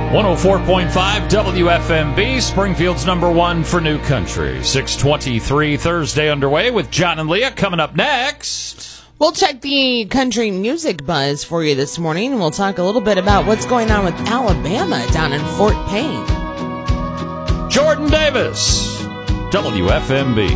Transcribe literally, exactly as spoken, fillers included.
one oh four point five W F M B, Springfield's number one for new country. six twenty-three Thursday underway with John and Leah. Coming up next, we'll check the country music buzz for you this morning. We'll talk a little bit about what's going on with Alabama down in Fort Payne. Jordan Davis, W F M B.